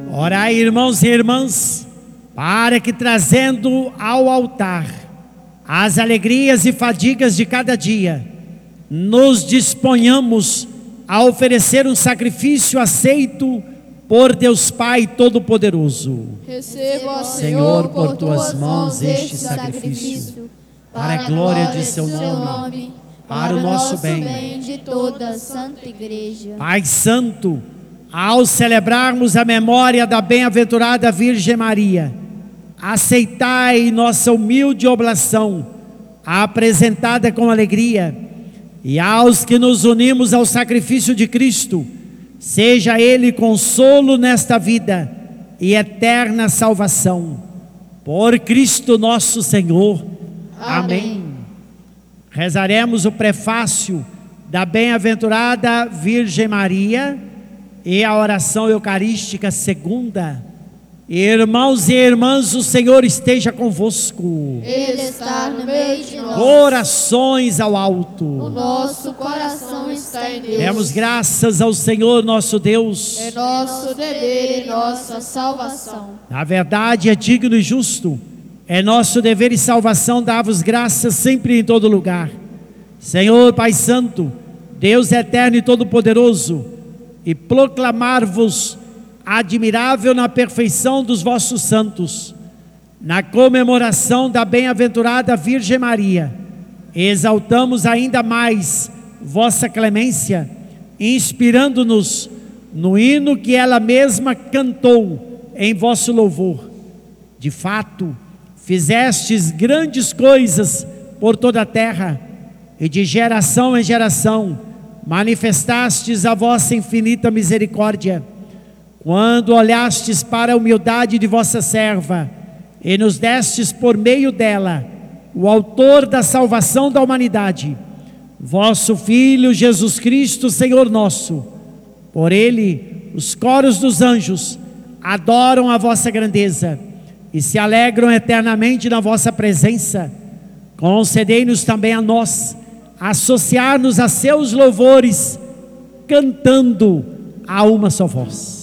Orai, irmãos e irmãs, para que, trazendo ao altar as alegrias e fadigas de cada dia, nos disponhamos a oferecer um sacrifício aceito por Deus Pai Todo-Poderoso. Receba, Senhor, por tuas mãos este sacrifício, para a glória de seu nome, para o nosso bem de toda a Santa Igreja. Pai Santo, ao celebrarmos a memória da bem-aventurada Virgem Maria, aceitai nossa humilde oblação, apresentada com alegria, e aos que nos unimos ao sacrifício de Cristo, seja Ele consolo nesta vida e eterna salvação. Por Cristo nosso Senhor. Amém. Rezaremos o prefácio da bem-aventurada Virgem Maria e a oração eucarística segunda. Irmãos e irmãs, o Senhor esteja convosco. Ele está no meio de nós. Corações ao alto. O nosso coração está em Deus. Demos graças ao Senhor nosso Deus. É nosso dever e nossa salvação. Na verdade, é digno e justo. É nosso dever e salvação dar-vos graças sempre e em todo lugar. Senhor Pai Santo, Deus eterno e todo-poderoso, e proclamar-vos admirável na perfeição dos vossos santos, na comemoração da bem-aventurada Virgem Maria, exaltamos ainda mais vossa clemência, inspirando-nos no hino que ela mesma cantou em vosso louvor. De fato, fizestes grandes coisas por toda a terra, e de geração em geração manifestastes a vossa infinita misericórdia, quando olhastes para a humildade de vossa serva e nos destes por meio dela o autor da salvação da humanidade, vosso Filho Jesus Cristo, Senhor nosso. Por ele os coros dos anjos adoram a vossa grandeza e se alegram eternamente na vossa presença. Concedei-nos também a nós associar-nos a seus louvores, cantando a uma só voz.